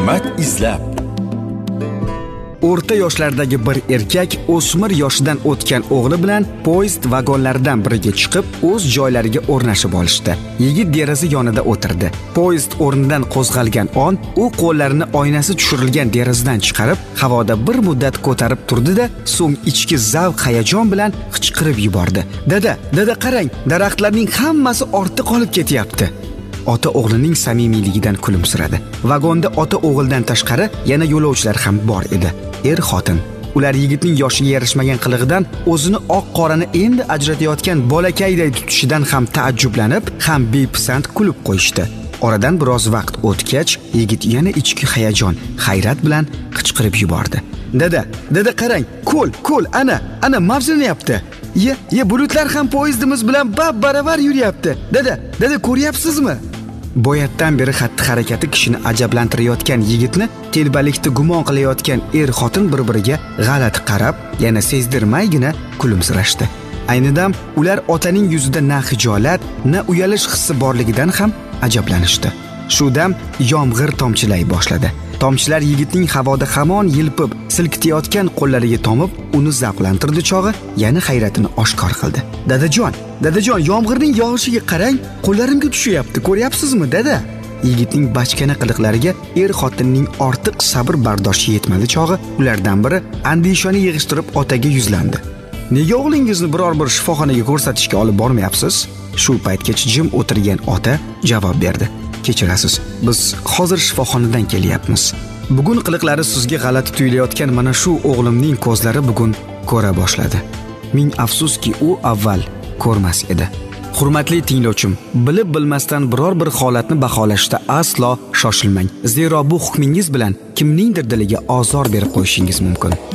hikmat izlab. O'rta yoshlardagi bir erkak o'smir yoshidan o'tgan o'g'li bilan poyezd vagonlaridan biriga chiqib, o'z joylariga o'rnashib olishdi. Yigit deraza yonida o'tirdi. Poyezd o'rnidan qo'zg'algan on, u qo'llarini oynasi tushirilgan derazadan chiqarib, havoda bir muddat ko'tarib turdi-da, so'ng ichki zavq hayajon bilan qichqirib yubordi. Dada qarang, daraxtlarning hammasi ortda qolib ketyapti." Ota o'g'lining samimiyligidan kulimsiradi. Vagonda ota o'g'ildan tashqari yana yo'lovchilar ham bor edi. Er-xotin. Ular yigitning yoshiga yarashmagan qilig'idan, o'zini oq-qorani endi ajratayotgan bolakayday tutishidan ham taajjublanib, ham bepisand kulib qo'yishdi. Oradan biroz vaqt o'tgach, yigit yana ichki hayajon, hayrat bilan qichqirib yubordi. Dada qarang, ko'l, ana mavjlanyapti. Bulutlar ham poyezdimiz bilan bab-baravar yuryapti. Dada ko'ryapsizmi? Boyatdan beri xatti-harakati kishini ajablantirayotgan yigitni telbalikda gumon qilayotgan er-xotin bir-biriga g'alati qarab, yana sezdirmaygina kulimsirashdi. Ayni dam ular otaning yuzida na xijolat, na uyalish hissi borligidan ham ajablanishdi. Shu dam yomg'ir tomchilay boshladi. Tomchilar yigitning havoda hamon yilpib, silkitayotgan qo'llariga tomib, uni zavqlantirdi chog'i yana hayratini oshkor qildi. Dadajon, yomg'irning yog'ishiga qarang, qo'llarimga tushyapti, ko'ryapsizmi, dada? Yigitning bachkana qiliqlariga er-xotinning ortiq sabr bardoshi yetmadi chog'i, ulardan biri andishani yig'ishtirib otaga yuzlandi. "Nega o'g'lingizni biror bir shifoxonaga ko'rsatishga olib bormayapsiz?" Shu paytgacha jim o'tirgan ota javob berdi. "Kechirasiz, biz hozir shifoxonadan kelyapmiz. Bugun qiliqlari sizga g'alati tuyulayotgan mana shu o'g'limning ko'zlari bugun ko'ra boshladi. Ming afsuski, u avval ko'rmas edi." Hurmatli tinglovchim, bilib bilmasdan biror bir holatni baholashda aslo shoshilmang. Zero bu hukmingiz bilan kimningdir diliga ozor berib qo'yishingiz mumkin.